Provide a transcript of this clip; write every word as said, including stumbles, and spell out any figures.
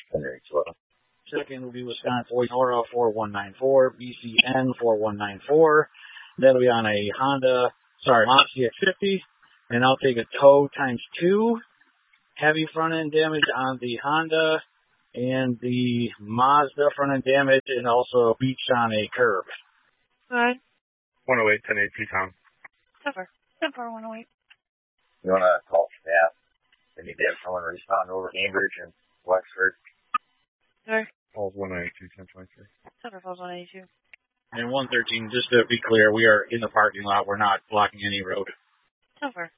Henry twelve. Second will be Wisconsin Aurora four one nine four, B C N four one nine four. That'll be on a Honda, sorry, Honda C X fifty. And I'll take a tow times two. Heavy front end damage on the Honda and the Mazda front end damage, and also beached on a curb. Alright. one oh eight, ten eight, P-Town. Cover. ten four, one oh eight. You want to call staff? They need to have someone respond over Cambridge and Wexford. Sir. Falls one eighty-two, ten twenty-three. Cover falls one eighty-two. And one thirteen, just to be clear, we are in the parking lot. We're not blocking any road. Cover.